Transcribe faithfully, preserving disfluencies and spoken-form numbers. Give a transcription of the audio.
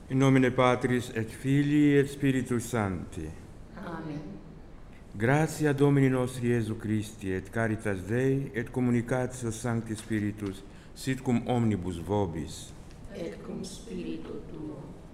In nomine Patris et Filii et Spiritus Sancti. Amen. Gratia Domini nostri Iesu Christi et caritas Dei et communicatio Sancti Spiritus sit cum omnibus vobis. Et cum spiritu tuo.